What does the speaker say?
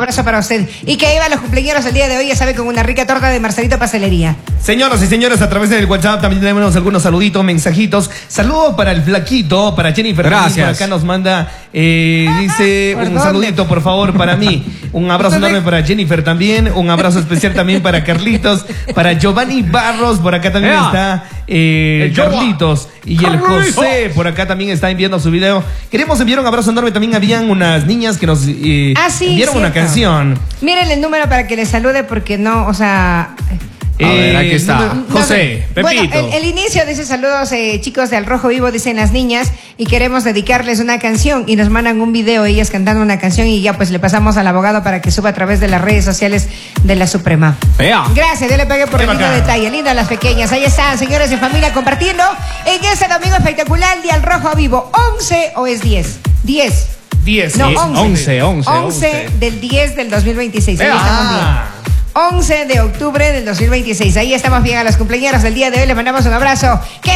abrazo para usted. Y que iba a los cumpleaños el día de hoy, ya sabe, con una rica torta de Marcelito Pastelería. Señoras y señores, a través del WhatsApp también tenemos algunos saluditos, mensajitos. Saludos para el flaquito, para Jennifer. Gracias. Por acá nos manda, dice, un saludito por favor para mí. Un abrazo enorme para Jennifer también. Un abrazo especial también para Carlitos, para Giovanni Barros. Por acá también está Carlitos. Y el José, por acá también está enviando su video. Queremos enviar un abrazo enorme. También habían unas niñas que nos enviaron una canción. Miren el número para que les salude, porque no, o sea... A ver, aquí está. José, Pepito. Bueno, el inicio dice: saludos chicos de Al Rojo Vivo, dicen las niñas, y queremos dedicarles una canción, y nos mandan un video ellas cantando una canción, y ya pues le pasamos al abogado para que suba a través de las redes sociales de la Suprema. Gracias, yo le pagué por el lindo detalle. Lindas las pequeñas, ahí están, señores y familia, compartiendo en este domingo espectacular de Al Rojo Vivo. 11 o es 10 no, 11 del 10 del 2026. Ahí estamos bien. 11 de octubre del 2026. Ahí estamos bien a los cumpleaños del día de hoy. Les mandamos un abrazo.